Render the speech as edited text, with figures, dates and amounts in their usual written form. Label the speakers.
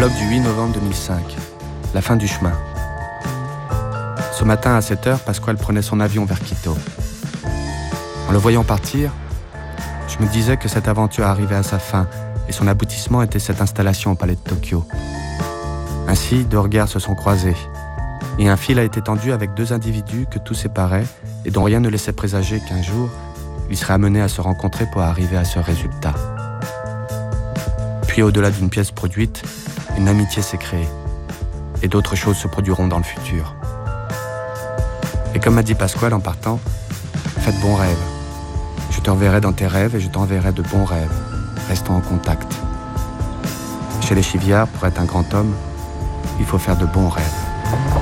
Speaker 1: Prologue du 8 novembre 2005. La fin du chemin. Ce matin à 7h, Pasquale prenait son avion vers Quito. En le voyant partir, je me disais que cette aventure arrivait à sa fin et son aboutissement était cette installation au palais de Tokyo. Ainsi, deux regards se sont croisés et un fil a été tendu avec deux individus que tout séparait et dont rien ne laissait présager qu'un jour, ils seraient amenés à se rencontrer pour arriver à ce résultat. Puis au-delà d'une pièce produite, une amitié s'est créée et d'autres choses se produiront dans le futur. Et comme m'a dit Pasquale en partant, faites bons rêves. Je te reverrai dans tes rêves et je t'enverrai de bons rêves. Restons en contact. Chez les Chiviards, pour être un grand homme, il faut faire de bons rêves.